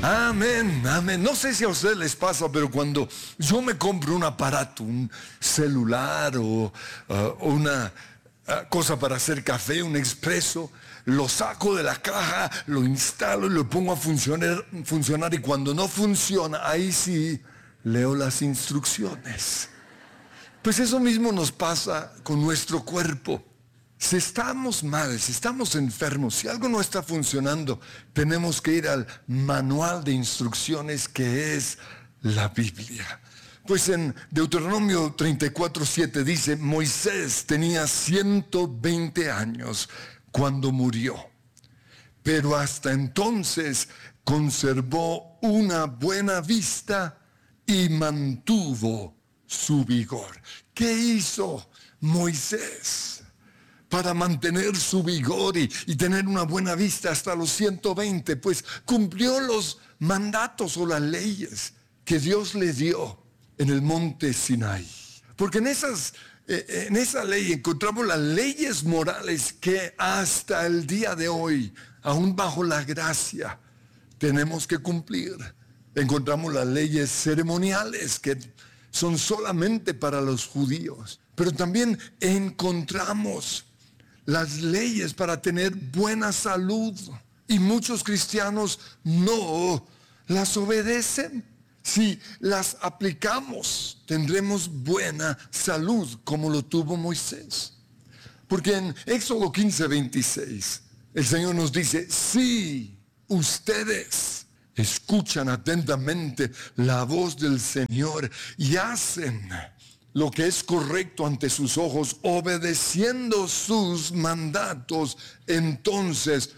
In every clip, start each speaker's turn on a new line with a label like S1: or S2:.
S1: Amén, amén. No sé si a ustedes les pasa, pero cuando yo me compro un aparato, un celular o una cosa para hacer café, un expreso, lo saco de la caja, lo instalo y lo pongo a funcionar, y cuando no funciona, ahí sí leo las instrucciones. Pues eso mismo nos pasa con nuestro cuerpo. Si estamos mal, si estamos enfermos, si algo no está funcionando, tenemos que ir al manual de instrucciones que es la Biblia. Pues en Deuteronomio 34:7 dice: Moisés tenía 120 años cuando murió, pero hasta entonces conservó una buena vista y mantuvo su vigor. ¿Qué hizo Moisés para mantener su vigor y tener una buena vista hasta los 120? Pues cumplió los mandatos o las leyes que Dios le dio en el monte Sinaí. Porque en esa ley encontramos las leyes morales que hasta el día de hoy, aún bajo la gracia, tenemos que cumplir. Encontramos las leyes ceremoniales que son solamente para los judíos, pero también encontramos las leyes para tener buena salud, y muchos cristianos no las obedecen. Si las aplicamos, tendremos buena salud como lo tuvo Moisés. Porque en Éxodo 15:26 el Señor nos dice: si ustedes escuchan atentamente la voz del Señor y hacen lo que es correcto ante sus ojos, obedeciendo sus mandatos, entonces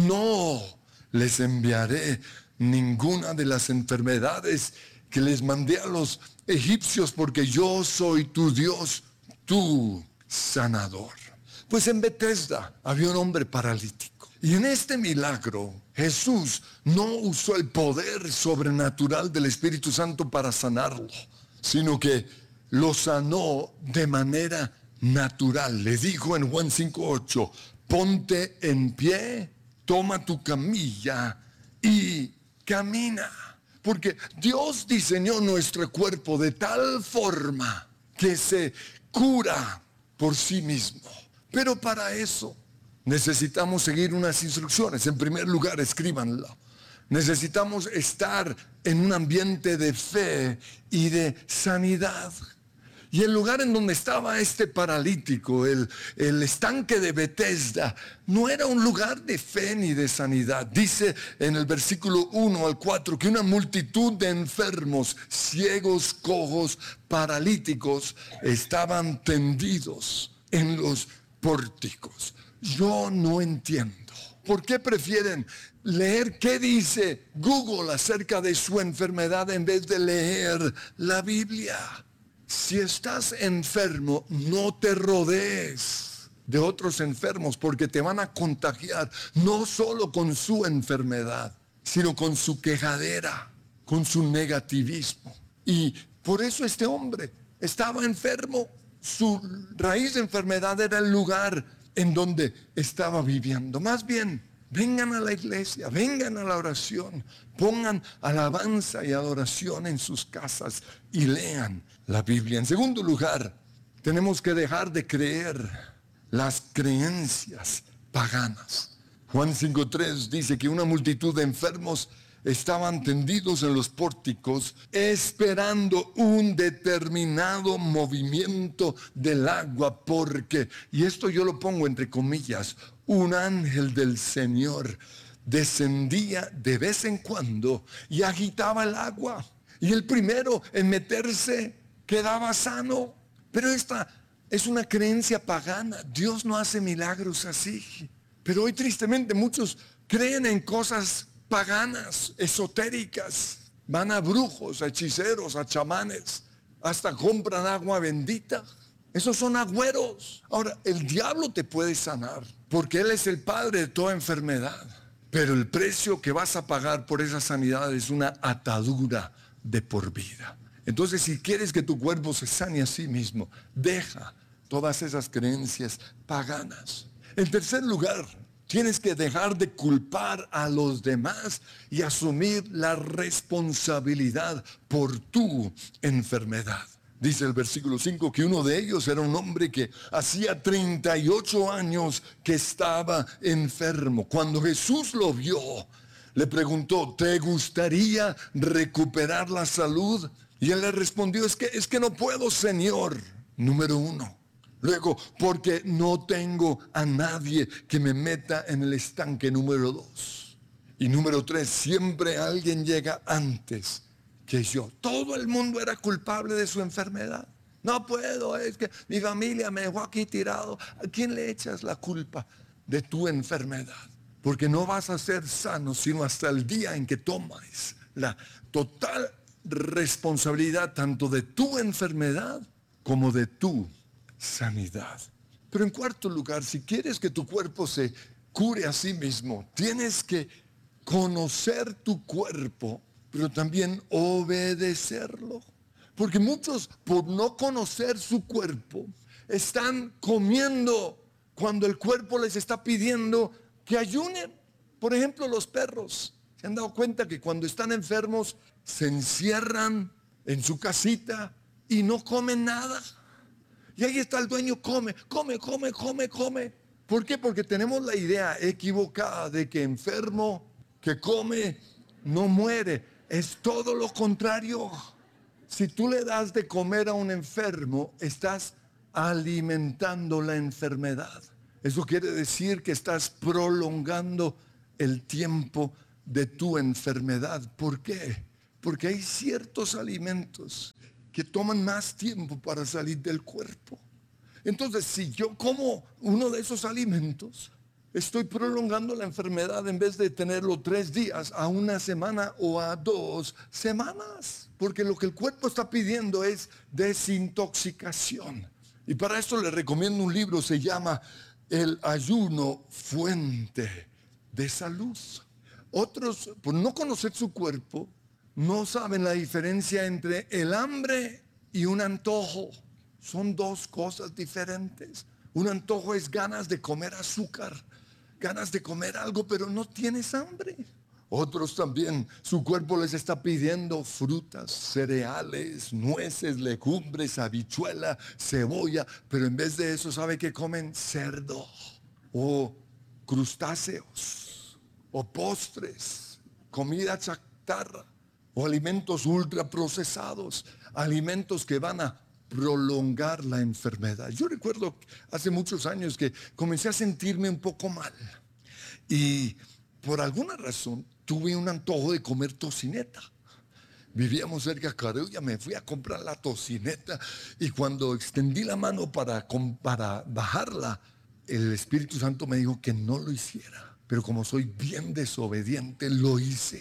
S1: no les enviaré ninguna de las enfermedades que les mandé a los egipcios, porque yo soy tu Dios, tu sanador. Pues en Betesda había un hombre paralítico, y en este milagro Jesús no usó el poder sobrenatural del Espíritu Santo para sanarlo, sino que lo sanó de manera natural. Le dijo en Juan 5:8: ponte en pie, toma tu camilla y camina. Porque Dios diseñó nuestro cuerpo de tal forma que se cura por sí mismo. Pero para eso necesitamos seguir unas instrucciones. En primer lugar, escríbanlo. Necesitamos estar en un ambiente de fe y de sanidad. Y el lugar en donde estaba este paralítico, el estanque de Betesda, no era un lugar de fe ni de sanidad. Dice en el versículo 1 al 4 que una multitud de enfermos, ciegos, cojos, paralíticos, estaban tendidos en los pórticos. Yo no entiendo. ¿Por qué prefieren leer qué dice Google acerca de su enfermedad en vez de leer la Biblia? Si estás enfermo, no te rodees de otros enfermos, porque te van a contagiar, no solo con su enfermedad, sino con su quejadera, con su negativismo. Y por eso este hombre estaba enfermo. Su raíz de enfermedad era el lugar en donde estaba viviendo. Más bien, vengan a la iglesia, vengan a la oración, pongan alabanza y adoración en sus casas y lean la Biblia. En segundo lugar, tenemos que dejar de creer las creencias paganas. Juan 5:3 dice que una multitud de enfermos estaban tendidos en los pórticos esperando un determinado movimiento del agua, porque, y esto yo lo pongo entre comillas, un ángel del Señor descendía de vez en cuando y agitaba el agua, y el primero en meterse quedaba sano. Pero esta es una creencia pagana. Dios no hace milagros así. Pero hoy tristemente muchos creen en cosas paganas, esotéricas. Van a brujos, a hechiceros, a chamanes, hasta compran agua bendita. Esos son agüeros. Ahora, el diablo te puede sanar, porque él es el padre de toda enfermedad. Pero el precio que vas a pagar por esa sanidad es una atadura de por vida. Entonces, si quieres que tu cuerpo se sane a sí mismo, deja todas esas creencias paganas. En tercer lugar, Tienes que dejar de culpar a los demás y asumir la responsabilidad por tu enfermedad. Dice el versículo 5 que uno de ellos era un hombre que hacía 38 años que estaba enfermo. Cuando Jesús lo vio, le preguntó, ¿te gustaría recuperar la salud? Y él le respondió, es que no puedo, Señor. Número 1. Luego, porque no tengo a nadie que me meta en el estanque. Número 2. Y número 3, siempre alguien llega antes que yo. Todo el mundo era culpable de su enfermedad. No puedo, es que mi familia me dejó aquí tirado. ¿A quién le echas la culpa de tu enfermedad? Porque no vas a ser sano sino hasta el día en que tomes la total responsabilidad tanto de tu enfermedad como de tu sanidad. Pero en cuarto lugar, si quieres que tu cuerpo se cure a sí mismo, tienes que conocer tu cuerpo, pero también obedecerlo. Porque muchos, por no conocer su cuerpo, están comiendo cuando el cuerpo les está pidiendo que ayunen. Por ejemplo, los perros. ¿Se han dado cuenta que cuando están enfermos se encierran en su casita y no comen nada? Y ahí está el dueño, come. ¿Por qué? Porque tenemos la idea equivocada de que enfermo que come no muere. Es todo lo contrario. Si tú le das de comer a un enfermo, estás alimentando la enfermedad. Eso quiere decir que estás prolongando el tiempo de tu enfermedad. ¿Por qué? Porque hay ciertos alimentos que toman más tiempo para salir del cuerpo. Entonces, si yo como uno de esos alimentos, estoy prolongando la enfermedad en vez de tenerlo 3 días, a 1 semana o a 2 semanas. Porque lo que el cuerpo está pidiendo es desintoxicación. Y para esto le recomiendo un libro, se llama El ayuno, fuente de salud. Otros, por no conocer su cuerpo, no saben la diferencia entre el hambre y un antojo. Son 2 cosas diferentes. Un antojo es ganas de comer azúcar, ganas de comer algo, pero no tienes hambre. Otros también, su cuerpo les está pidiendo frutas, cereales, nueces, legumbres, habichuela, cebolla, pero en vez de eso, ¿sabe qué comen? Cerdo o crustáceos o postres, comida chatarra o alimentos ultraprocesados, alimentos que van a prolongar la enfermedad. Yo recuerdo hace muchos años que comencé a sentirme un poco mal y por alguna razón tuve un antojo de comer tocineta. Vivíamos cerca de Carulla, me fui a comprar la tocineta y cuando extendí la mano para bajarla, el Espíritu Santo me dijo que no lo hiciera. Pero como soy bien desobediente, lo hice.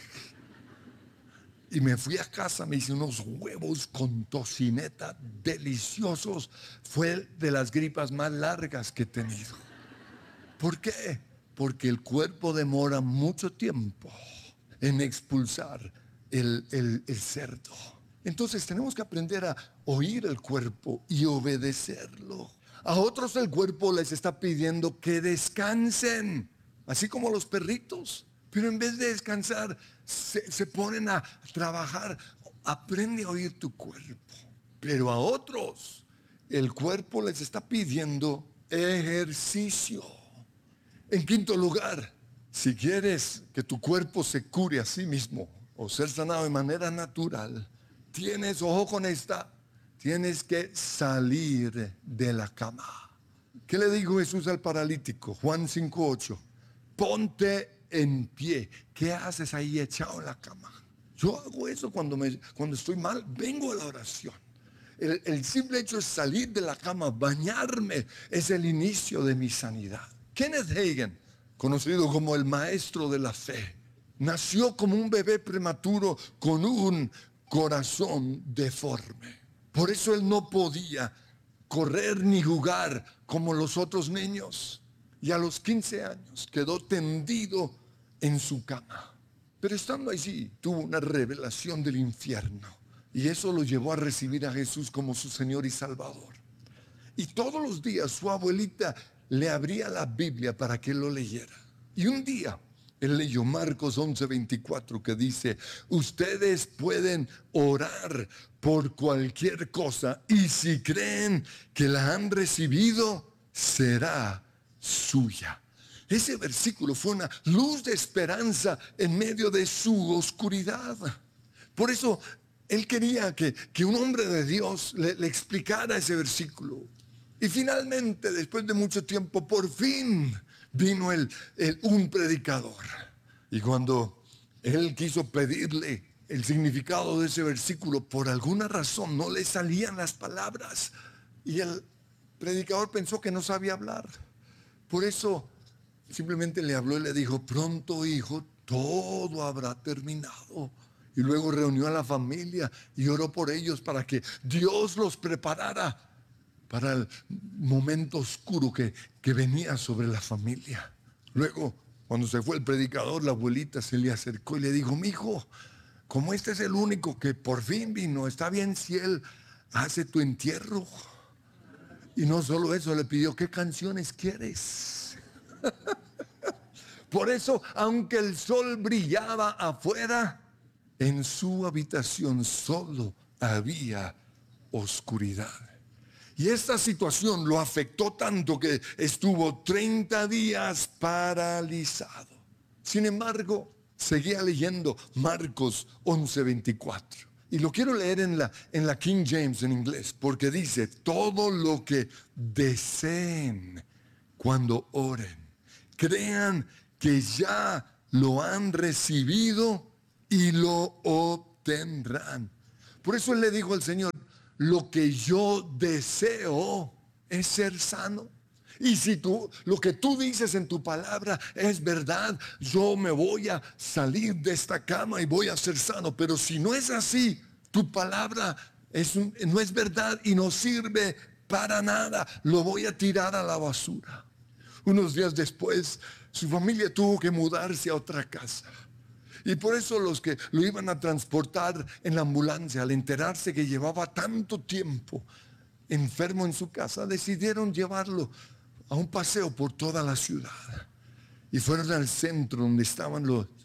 S1: Y me fui a casa, me hice unos huevos con tocineta deliciosos. Fue de las gripas más largas que he tenido. ¿Por qué? Porque el cuerpo demora mucho tiempo en expulsar el cerdo. Entonces tenemos que aprender a oír el cuerpo y obedecerlo. A otros el cuerpo les está pidiendo que descansen, así como los perritos. Pero en vez de descansar, se ponen a trabajar. Aprende a oír tu cuerpo. Pero a otros, el cuerpo les está pidiendo ejercicio. En quinto lugar, si quieres que tu cuerpo se cure a sí mismo o ser sanado de manera natural, ojo con esta, tienes que salir de la cama. ¿Qué le dijo Jesús al paralítico? Juan 5:8. Ponte en pie. ¿Qué haces ahí echado en la cama? Yo hago eso cuando estoy mal, vengo a la oración. El simple hecho de salir de la cama, bañarme, es el inicio de mi sanidad. Kenneth Hagin, conocido como el maestro de la fe, nació como un bebé prematuro con un corazón deforme. Por eso él no podía correr ni jugar como los otros niños. Y a los 15 años quedó tendido en su cama. Pero estando allí tuvo una revelación del infierno. Y eso lo llevó a recibir a Jesús como su Señor y Salvador. Y todos los días su abuelita le abría la Biblia para que lo leyera. Y un día él leyó Marcos 11:24 que dice: ustedes pueden orar por cualquier cosa y si creen que la han recibido, será suya. Ese versículo fue una luz de esperanza en medio de su oscuridad. Por eso él quería que un hombre de Dios le explicara ese versículo. Y finalmente, después de mucho tiempo, por fin vino un predicador. Y cuando él quiso pedirle el significado de ese versículo, por alguna razón no le salían las palabras. Y el predicador pensó que no sabía hablar. Por eso simplemente le habló y le dijo: pronto, hijo, todo habrá terminado. Y luego reunió a la familia y oró por ellos para que Dios los preparara para el momento oscuro que venía sobre la familia. Luego, cuando se fue el predicador, la abuelita se le acercó y le dijo: mi hijo, como este es el único que por fin vino, ¿está bien si él hace tu entierro? Y no solo eso, le pidió: ¿qué canciones quieres? Por eso, aunque el sol brillaba afuera, en su habitación solo había oscuridad. Y esta situación lo afectó tanto que estuvo 30 días paralizado. Sin embargo, seguía leyendo Marcos 11:24. Y lo quiero leer en la King James en inglés, porque dice: todo lo que deseen cuando oren, crean que ya lo han recibido y lo obtendrán. Por eso él le dijo al Señor: lo que yo deseo es ser sano. Y si lo que tú dices en tu palabra es verdad, yo me voy a salir de esta cama y voy a ser sano. Pero si no es así, tu palabra no es verdad y no sirve para nada. Lo voy a tirar a la basura. Unos días después, su familia tuvo que mudarse a otra casa. Y por eso los que lo iban a transportar en la ambulancia, al enterarse que llevaba tanto tiempo enfermo en su casa, decidieron llevarlo a un paseo por toda la ciudad. Y fueron al centro donde estaban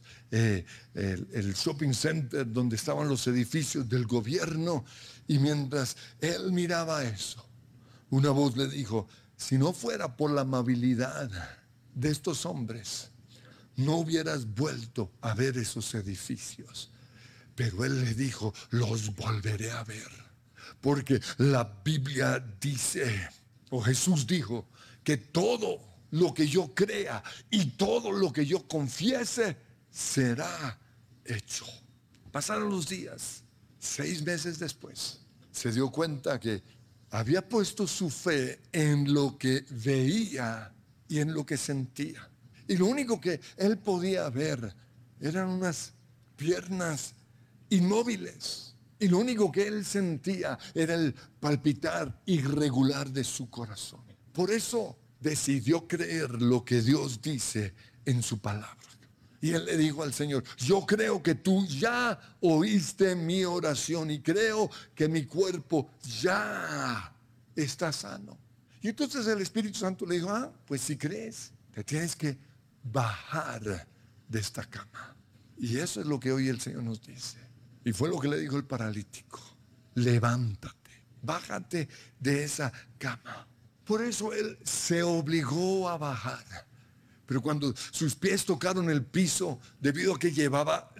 S1: el shopping center, donde estaban los edificios del gobierno. Y mientras él miraba eso, una voz le dijo: si no fuera por la amabilidad de estos hombres, no hubieras vuelto a ver esos edificios. Pero él le dijo: los volveré a ver, porque la Biblia dice, o Jesús dijo, que todo lo que yo crea y todo lo que yo confiese será hecho. Pasaron los días. 6 meses después se dio cuenta que había puesto su fe en lo que veía y en lo que sentía. Y lo único que él podía ver eran unas piernas inmóviles. Y lo único que él sentía era el palpitar irregular de su corazón. Por eso decidió creer lo que Dios dice en su palabra. Y él le dijo al Señor: yo creo que tú ya oíste mi oración y creo que mi cuerpo ya está sano. Y entonces el Espíritu Santo le dijo: pues si crees, te tienes que bajar de esta cama. Y eso es lo que hoy el Señor nos dice. Y fue lo que le dijo el paralítico: levántate, bájate de esa cama. Por eso él se obligó a bajar. Pero cuando sus pies tocaron el piso, debido a que llevaba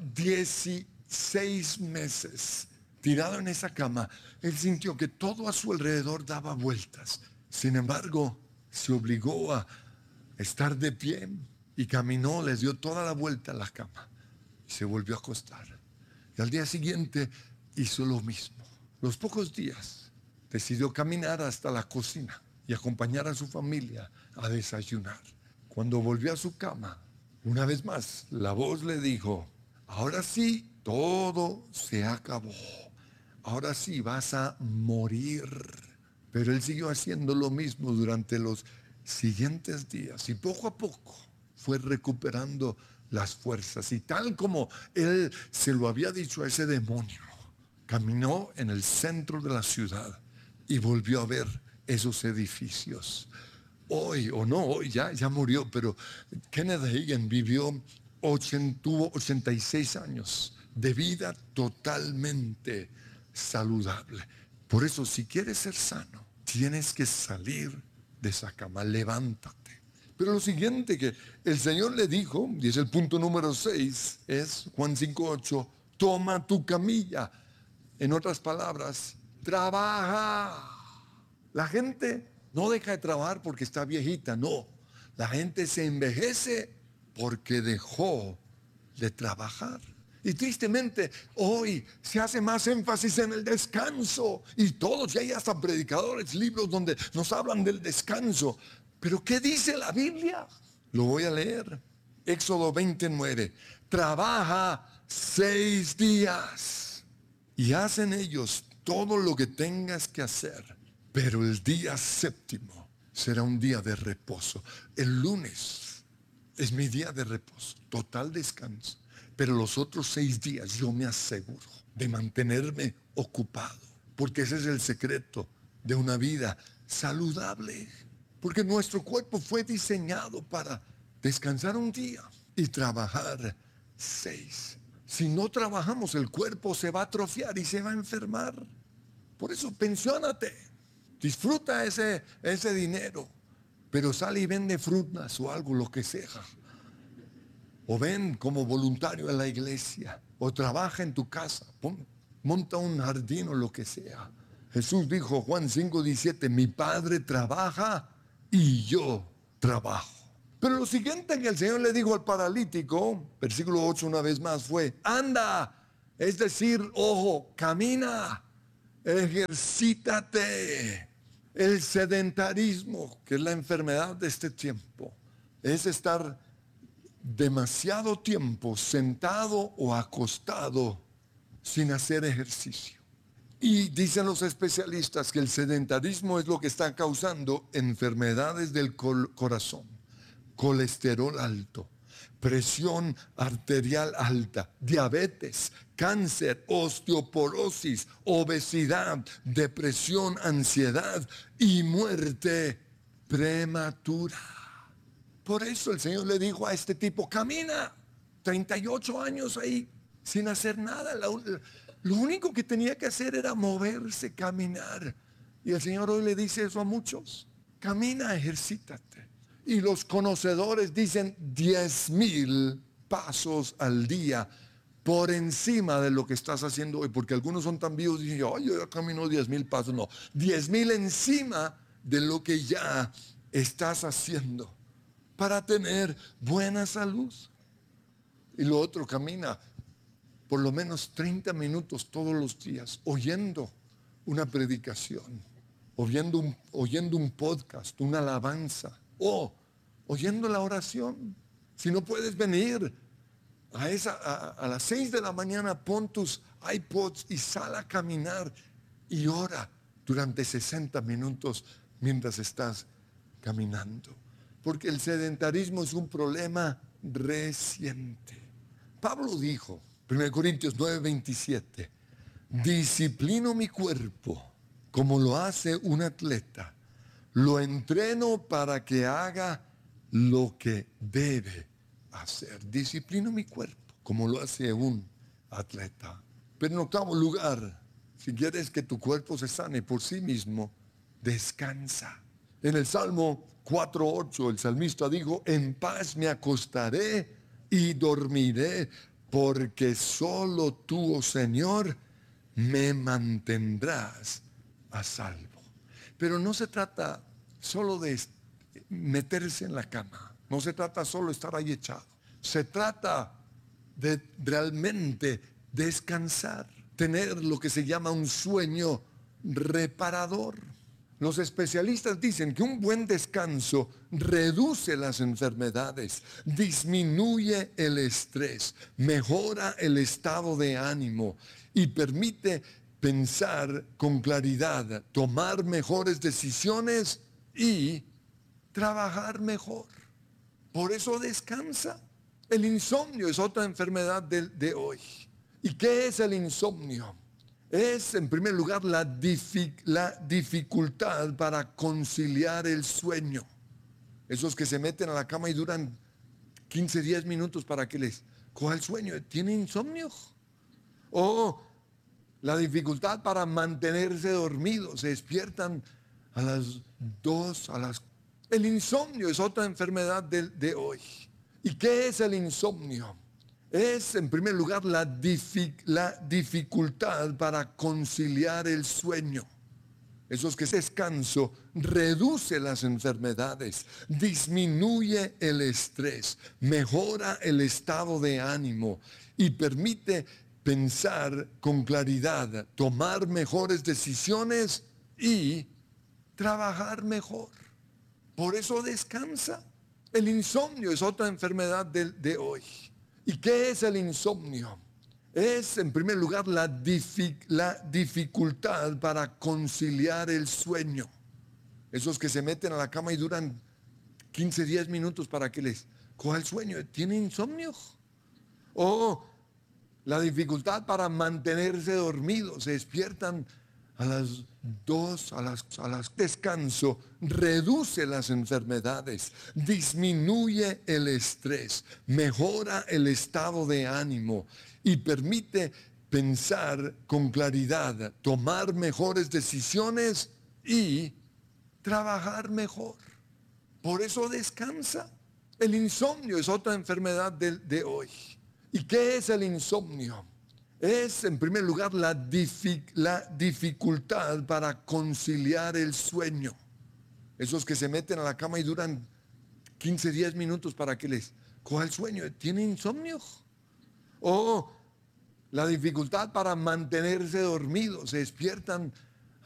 S1: 16 meses tirado en esa cama, él sintió que todo a su alrededor daba vueltas. Sin embargo, se obligó a estar de pie y caminó, les dio toda la vuelta a la cama y se volvió a acostar. Y al día siguiente hizo lo mismo. Los pocos días decidió caminar hasta la cocina y acompañar a su familia a desayunar. Cuando volvió a su cama, una vez más, la voz le dijo: ahora sí, todo se acabó. Ahora sí, vas a morir. Pero él siguió haciendo lo mismo durante los siguientes días y poco a poco fue recuperando las fuerzas. Y tal como él se lo había dicho a ese demonio, caminó en el centro de la ciudad y volvió a ver esos edificios. hoy, o no hoy, ya murió, pero Kenneth Hagin tuvo 86 años de vida totalmente saludable. Por eso, si quieres ser sano, tienes que salir de esa cama, levántate. Pero lo siguiente que el Señor le dijo, y es el punto número 6, es Juan 5:8, toma tu camilla. En otras palabras, trabaja. La gente no deja de trabajar porque está viejita, no. La gente se envejece porque dejó de trabajar. Y tristemente hoy se hace más énfasis en el descanso. Y todos, ya hay hasta predicadores, libros donde nos hablan del descanso. Pero ¿qué dice la Biblia? Lo voy a leer. Éxodo 29. Trabaja 6 días y hacen ellos todo lo que tengas que hacer. Pero el día séptimo será un día de reposo. El lunes es mi día de reposo, total descanso. Pero los otros 6 días yo me aseguro de mantenerme ocupado. Porque ese es el secreto de una vida saludable. Porque nuestro cuerpo fue diseñado para descansar un día y trabajar 6. Si no trabajamos, el cuerpo se va a atrofiar y se va a enfermar. Por eso pensiónate, disfruta ese dinero, pero sale y vende frutas o algo, lo que sea. O ven como voluntario en la iglesia, o trabaja en tu casa, monta un jardín o lo que sea. Jesús dijo, Juan 5:17, mi Padre trabaja y yo trabajo. Pero lo siguiente que el Señor le dijo al paralítico, versículo 8 una vez más, fue, anda, es decir, ojo, camina, ejercítate. El sedentarismo, que es la enfermedad de este tiempo, es estar demasiado tiempo sentado o acostado sin hacer ejercicio. Y dicen los especialistas que el sedentarismo es lo que está causando enfermedades del corazón, colesterol alto, presión arterial alta, diabetes, cáncer, osteoporosis, obesidad, depresión, ansiedad y muerte prematura. Por eso el Señor le dijo a este tipo, camina, 38 años ahí sin hacer nada. Lo único que tenía que hacer era moverse, caminar. Y el Señor hoy le dice eso a muchos, camina, ejercítate. Y los conocedores dicen 10,000 pasos al día por encima de lo que estás haciendo hoy, porque algunos son tan vivos y dicen, oh, yo ya camino 10,000 pasos. No, 10,000 encima de lo que ya estás haciendo para tener buena salud. Y lo otro, camina por lo menos 30 minutos todos los días oyendo una predicación, oyendo un podcast, una alabanza, o oyendo la oración. Si no puedes venir a las 6 de la mañana, pon tus iPods y sal a caminar y ora durante 60 minutos mientras estás caminando. Porque el sedentarismo es un problema reciente. Pablo dijo, 1 Corintios 9:27, disciplino mi cuerpo como lo hace un atleta. Lo entreno para que haga lo que debe hacer. Disciplino mi cuerpo como lo hace un atleta. Pero en octavo lugar, si quieres que tu cuerpo se sane por sí mismo, descansa. En el Salmo 4:8 el salmista dijo, en paz me acostaré y dormiré, porque solo tú, oh Señor, me mantendrás a salvo. Pero no se trata solo de meterse en la cama, no se trata solo de estar ahí echado, se trata de realmente descansar, tener lo que se llama un sueño reparador. Los especialistas dicen que un buen descanso reduce las enfermedades, disminuye el estrés, mejora el estado de ánimo y permite pensar con claridad, tomar mejores decisiones y trabajar mejor. Por eso descansa. El insomnio es otra enfermedad de hoy. ¿Y qué es el insomnio? Es, en primer lugar, la dificultad para conciliar el sueño. Esos que se meten a la cama y duran 15, 10 minutos para que les coja el sueño. ¿Tienen insomnio? O la dificultad para mantenerse dormidos. Se despiertan a las 2, a las... El insomnio es otra enfermedad de hoy. ¿Y qué es el insomnio? Es, en primer lugar, la dificultad para conciliar el sueño. Esos que descanso reduce las enfermedades, disminuye el estrés, mejora el estado de ánimo y permite pensar con claridad, tomar mejores decisiones y trabajar mejor. Por eso descansa. El insomnio es otra enfermedad de hoy. ¿Y qué es el insomnio? Es, en primer lugar, la dificultad para conciliar el sueño. Esos que se meten a la cama y duran 15, 10 minutos para que les coja el sueño. ¿Tienen insomnio? O la dificultad para mantenerse dormidos. Se despiertan a las 2, a las descanso, reduce las enfermedades, disminuye el estrés, mejora el estado de ánimo y permite pensar con claridad, tomar mejores decisiones y trabajar mejor. Por eso descansa. El insomnio es otra enfermedad de hoy. ¿Y qué es el insomnio? Es, en primer lugar, la dificultad para conciliar el sueño. Esos que se meten a la cama y duran 15, 10 minutos para que les coja el sueño. ¿Tienen insomnio? O la dificultad para mantenerse dormidos. Se despiertan